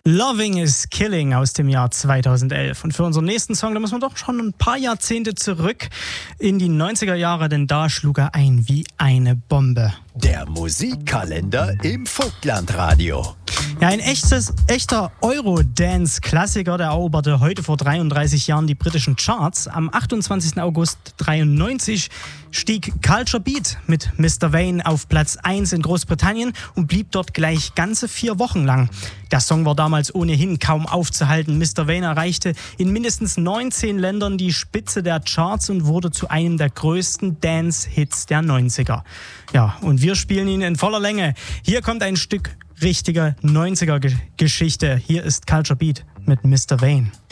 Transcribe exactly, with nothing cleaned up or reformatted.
Loving is Killing aus dem Jahr zweitausendelf. Und für unseren nächsten Song, da müssen wir doch schon ein paar Jahrzehnte zurück in die neunziger Jahre, denn da schlug er ein wie eine Bombe. Der Musikkalender im Vogtlandradio. Ja, ein echtes, echter Eurodance-Klassiker, der eroberte heute vor dreiunddreißig Jahren die britischen Charts. Am achtundzwanzigsten August dreiundneunzig stieg Culture Beat mit Mister Vain auf Platz eins in Großbritannien und blieb dort gleich ganze vier Wochen lang. Der Song war damals ohnehin kaum aufzuhalten. Mister Vain erreichte in mindestens neunzehn Ländern die Spitze der Charts und wurde zu einem der größten Dance-Hits der neunziger. Ja, und wir spielen ihn in voller Länge. Hier kommt ein Stück richtige neunziger-Geschichte. Hier ist Culture Beat mit Mister Vain.